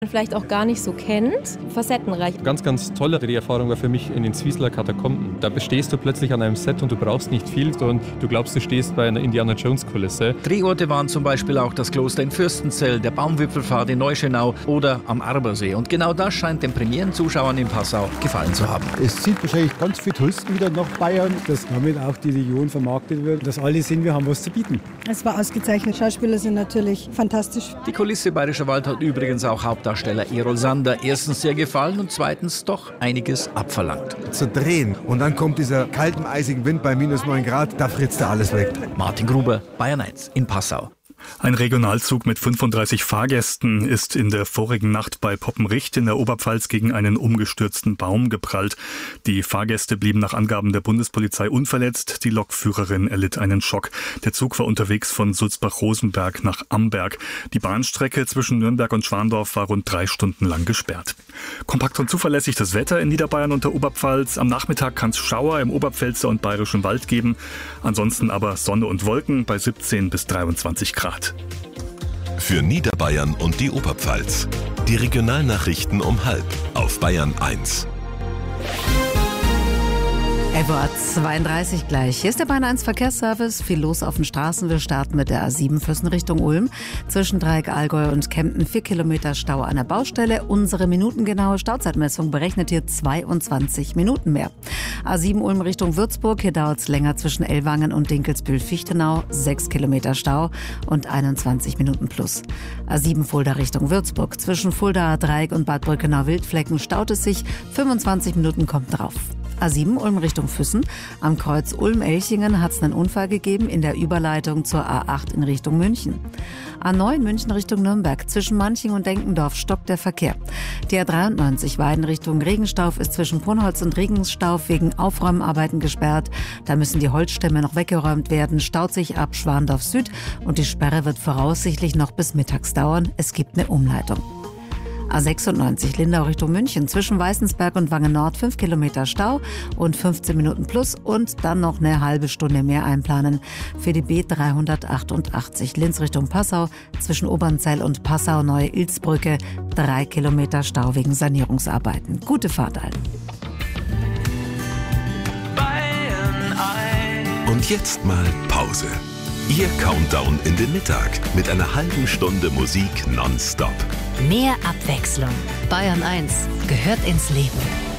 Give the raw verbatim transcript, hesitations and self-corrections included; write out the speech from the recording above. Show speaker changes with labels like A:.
A: vielleicht auch gar nicht so kennt, facettenreich.
B: Ganz, ganz tolle Dreherfahrung war für mich in den Zwiesler Katakomben. Da bestehst du plötzlich an einem Set und du brauchst nicht viel und du glaubst, du stehst bei einer Indiana-Jones-Kulisse.
C: Drehorte waren zum Beispiel auch das Kloster in Fürstenzell, der Baumwipfelpfad in Neuschönau oder am Arbersee. Und genau das scheint den Premierenzuschauern in Passau gefallen zu haben.
D: Es zieht wahrscheinlich ganz viele Touristen wieder nach Bayern, dass damit auch die Region vermarktet wird, dass alle sehen, wir haben was zu bieten.
E: Es war ausgezeichnet. Schauspieler sind natürlich fantastisch.
C: Die Kulisse Bayerischer Wald hat übrigens auch Hauptdarsteller Errol Sander erstens sehr gefallen und zweitens doch einiges abverlangt.
F: Zu drehen und dann kommt dieser kalten, eisigen Wind bei minus neun Grad, da fritzt da alles weg.
C: Martin Gruber, Bayern eins in Passau.
G: Ein Regionalzug mit fünfunddreißig Fahrgästen ist in der vorigen Nacht bei Poppenricht in der Oberpfalz gegen einen umgestürzten Baum geprallt. Die Fahrgäste blieben nach Angaben der Bundespolizei unverletzt. Die Lokführerin erlitt einen Schock. Der Zug war unterwegs von Sulzbach-Rosenberg nach Amberg. Die Bahnstrecke zwischen Nürnberg und Schwandorf war rund drei Stunden lang gesperrt. Kompakt und zuverlässig das Wetter in Niederbayern und der Oberpfalz. Am Nachmittag kann es Schauer im Oberpfälzer und Bayerischen Wald geben. Ansonsten aber Sonne und Wolken bei siebzehn bis dreiundzwanzig Grad.
H: Für Niederbayern und die Oberpfalz. Die Regionalnachrichten um halb auf Bayern eins.
I: elf Uhr zweiunddreißig gleich. Hier ist der Bayern eins Verkehrsservice. Viel los auf den Straßen. Wir starten mit der A sieben Füssen Richtung Ulm. Zwischen Dreieck Allgäu und Kempten vier Kilometer Stau an der Baustelle. Unsere minutengenaue Stauzeitmessung berechnet hier zweiundzwanzig Minuten mehr. A sieben Ulm Richtung Würzburg. Hier dauert es länger zwischen Ellwangen und Dinkelsbühl-Fichtenau. sechs Kilometer Stau und einundzwanzig Minuten plus. A sieben Fulda Richtung Würzburg. Zwischen Fulda, Dreieck und Bad Brückenau-Wildflecken staut es sich. fünfundzwanzig Minuten kommt drauf. A sieben Ulm Richtung Füssen. Am Kreuz Ulm-Elchingen hat es einen Unfall gegeben in der Überleitung zur A acht in Richtung München. A neun München Richtung Nürnberg. Zwischen Manching und Denkendorf stockt der Verkehr. Die A dreiundneunzig Weiden Richtung Regenstauf ist zwischen Brunholz und Regenstauf wegen Aufräumarbeiten gesperrt. Da müssen die Holzstämme noch weggeräumt werden. Staut sich ab Schwandorf Süd und die Sperre wird voraussichtlich noch bis mittags dauern. Es gibt eine Umleitung. A sechsundneunzig Lindau Richtung München. Zwischen Weißensberg und Wangen Nord fünf Kilometer Stau und fünfzehn Minuten plus und dann noch eine halbe Stunde mehr einplanen für die B dreihundertachtundachtzig Linz Richtung Passau. Zwischen Obernzell und Passau Neue Ilzbrücke drei Kilometer Stau wegen Sanierungsarbeiten. Gute Fahrt allen.
H: Und jetzt mal Pause. Ihr Countdown in den Mittag mit einer halben Stunde Musik nonstop.
J: Mehr Abwechslung. Bayern eins gehört ins Leben.